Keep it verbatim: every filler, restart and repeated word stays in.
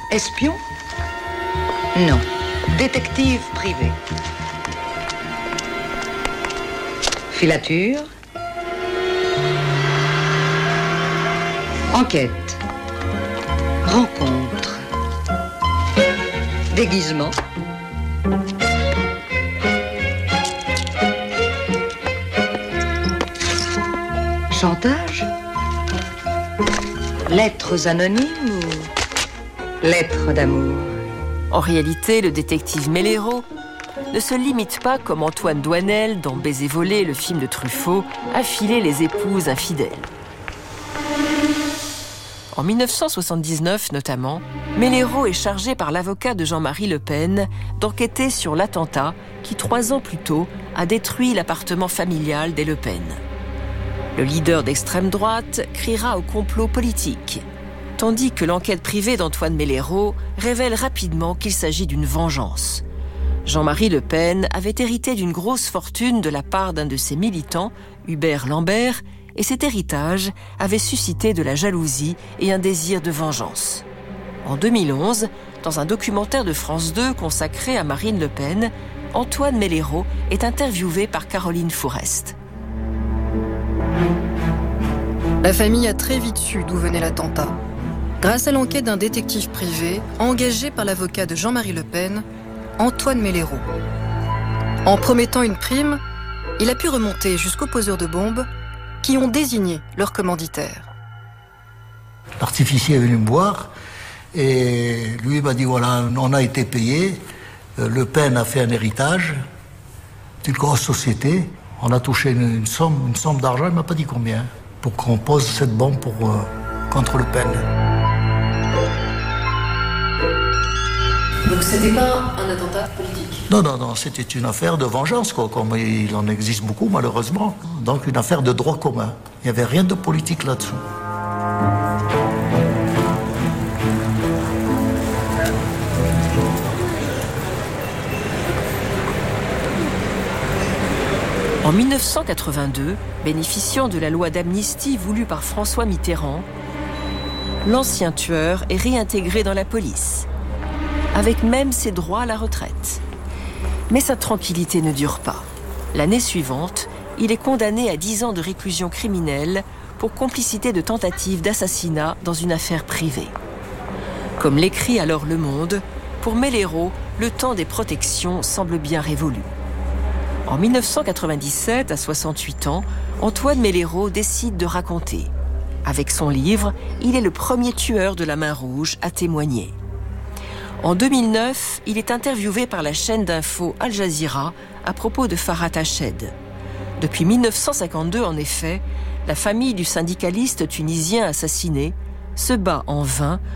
Espion? Non. Détective privé. Filature? Enquête. Rencontre. Déguisement. Chantage? Lettres anonymes ou lettres d'amour? En réalité, le détective Melero ne se limite pas, comme Antoine Doinel dans Baiser volé, le film de Truffaut, à filer les épouses infidèles. En dix-neuf cent soixante-dix-neuf notamment, Melero est chargé par l'avocat de Jean-Marie Le Pen d'enquêter sur l'attentat qui, trois ans plus tôt, a détruit l'appartement familial des Le Pen. Le leader d'extrême droite criera au complot politique, tandis que l'enquête privée d'Antoine Melero révèle rapidement qu'il s'agit d'une vengeance. Jean-Marie Le Pen avait hérité d'une grosse fortune de la part d'un de ses militants, Hubert Lambert, et cet héritage avait suscité de la jalousie et un désir de vengeance. En deux mille onze, dans un documentaire de France deux consacré à Marine Le Pen, Antoine Melero est interviewé par Caroline Fourest. La famille a très vite su d'où venait l'attentat, grâce à l'enquête d'un détective privé engagé par l'avocat de Jean-Marie Le Pen, Antoine Melero. En promettant une prime, il a pu remonter jusqu'aux poseurs de bombes qui ont désigné leur commanditaire. L'artificier est venu me voir et lui m'a dit voilà, on a été payé, Le Pen a fait un héritage d'une grosse société, on a touché une, une somme, une somme d'argent, il ne m'a pas dit combien, pour qu'on pose cette bombe pour, euh, contre Le Pen. Donc c'était pas un attentat politique? Non, non, non, c'était une affaire de vengeance, quoi, comme il en existe beaucoup malheureusement. Donc une affaire de droit commun. Il n'y avait rien de politique là-dessous. En dix-neuf cent quatre-vingt-deux, bénéficiant de la loi d'amnistie voulue par François Mitterrand, l'ancien tueur est réintégré dans la police, avec même ses droits à la retraite. Mais sa tranquillité ne dure pas. L'année suivante, il est condamné à dix ans de réclusion criminelle pour complicité de tentative d'assassinat dans une affaire privée. Comme l'écrit alors Le Monde, pour Melero, le temps des protections semble bien révolu. En dix-neuf cent quatre-vingt-dix-sept, à soixante-huit ans, Antoine Melero décide de raconter. Avec son livre, il est le premier tueur de la main rouge à témoigner. En deux mille neuf, il est interviewé par la chaîne d'info Al Jazeera à propos de Farhat Hached. Depuis dix-neuf cent cinquante-deux, en effet, la famille du syndicaliste tunisien assassiné se bat en vain